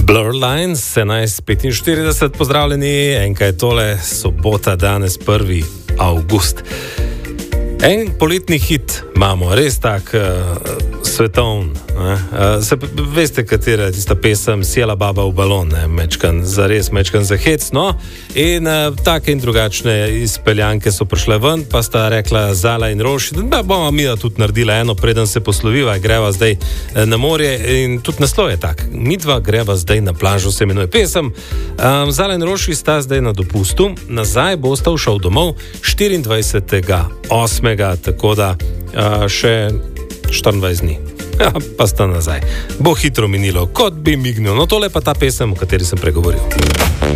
Blur Lines, 11:45, pozdravljeni, enkaj je tole, sobota, danes 1. avgust. En poletni hit imamo, res tak svetovn. Veste, katera je tista pesem Sjela baba v balon, mečkan za hec, no? In take in drugačne izpeljanke so prišle ven, pa sta rekla Zala in Roši, da bomo mi tudi naredila eno, preden se posloviva, greva zdaj na morje, in tudi naslov je tak, midva greva zdaj na plažo, se imenuje pesem. Zala in Roši sta zdaj na dopustu, nazaj bosta všel domov 24.8., tako da še 24 dni. Ja, pa sta nazaj. Bo hitro minilo, kot bi mignil. No, tole pa ta pesem, o kateri sem pregovoril.